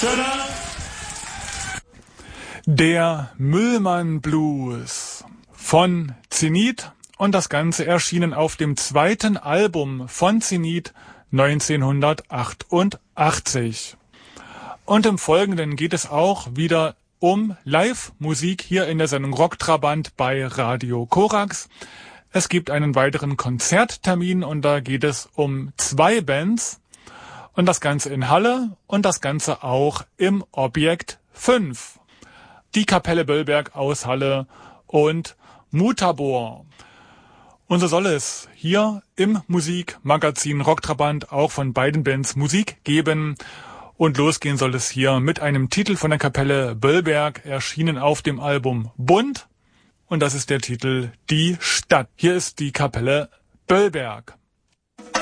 Tada! Der Müllmann Blues von Zenit und das Ganze erschienen auf dem zweiten Album von Zenit 1988. Und im Folgenden geht es auch wieder um Live-Musik hier in der Sendung Rocktrabant bei Radio Korax. Es gibt einen weiteren Konzerttermin und da geht es um 2 Bands und das Ganze in Halle und das Ganze auch im Objekt 5. Die Kapelle Böllberg aus Halle und Mutabor. Und so soll es hier im Musikmagazin Rocktrabant auch von beiden Bands Musik geben. Und losgehen soll es hier mit einem Titel von der Kapelle Böllberg, erschienen auf dem Album Bunt. Und das ist der Titel Die Stadt. Hier ist die Kapelle Böllberg.